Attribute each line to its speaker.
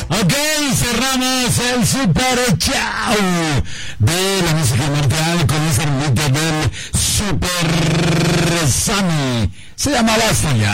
Speaker 1: Ok, cerramos el Super Chao de la música mortal con esa hermita del Super Sammy. Se llama Basta Ya.